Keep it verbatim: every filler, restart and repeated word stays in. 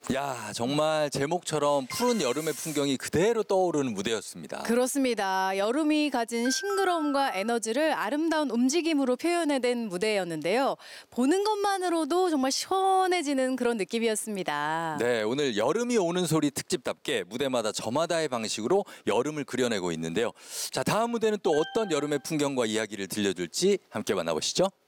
야, 정말 제목처럼 푸른 여름의 풍경이 그대로 떠오르는 무대였습니다. 그렇습니다. 여름이 가진 싱그러움과 에너지를 아름다운 움직임으로 표현해낸 무대였는데요. 보는 것만으로도 정말 시원해지는 그런 느낌이었습니다. 네, 오늘 여름이 오는 소리 특집답게 무대마다 저마다의 방식으로 여름을 그려내고 있는데요. 자, 다음 무대는 또 어떤 여름의 풍경과 이야기를 들려줄지 함께 만나보시죠.